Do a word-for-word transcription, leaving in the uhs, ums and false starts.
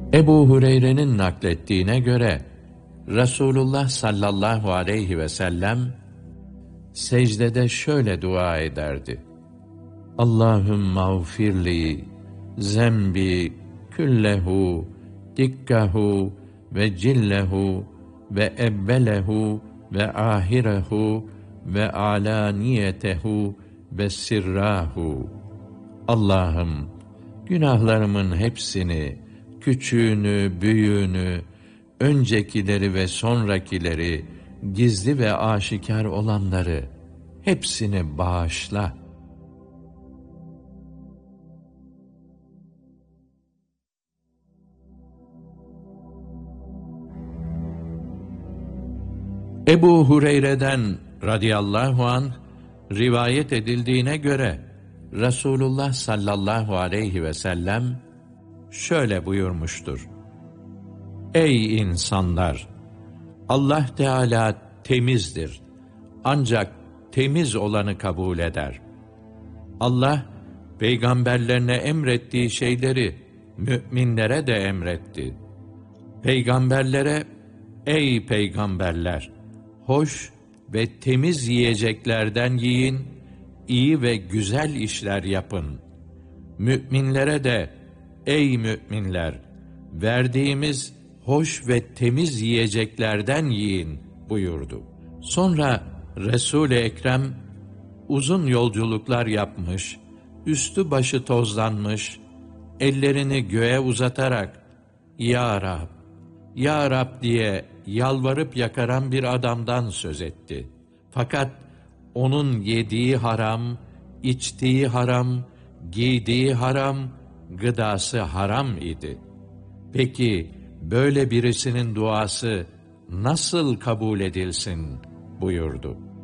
Ebu Hureyre'nin naklettiğine göre Resulullah sallallahu aleyhi ve sellem secdede şöyle dua ederdi: Allahümme ğfirli zembi küllehu dikkahu ve cillehu ve ebbelehu ve ahirehu ve alaniyetehu ve sirrahu. Allah'ım, günahlarımın hepsini, küçüğünü, büyüğünü, öncekileri ve sonrakileri, gizli ve aşikar olanları, hepsini bağışla. Ebu Hureyre'den radıyallahu anh rivayet edildiğine göre Resulullah sallallahu aleyhi ve sellem şöyle buyurmuştur: Ey insanlar! Allah Teala temizdir. Ancak temiz olanı kabul eder. Allah, peygamberlerine emrettiği şeyleri müminlere de emretti. Peygamberlere, ey peygamberler! Hoş ve temiz yiyeceklerden yiyin, iyi ve güzel işler yapın. Müminlere de, ey müminler! Verdiğimiz hoş ve temiz yiyeceklerden yiyin buyurdu. Sonra Resul-i Ekrem uzun yolculuklar yapmış, üstü başı tozlanmış, ellerini göğe uzatarak Ya Rab, Ya Rab diye yalvarıp yakaran bir adamdan söz etti. Fakat onun yediği haram, içtiği haram, giydiği haram, gıdası haram idi. Peki böyle birisinin duası nasıl kabul edilsin buyurdu.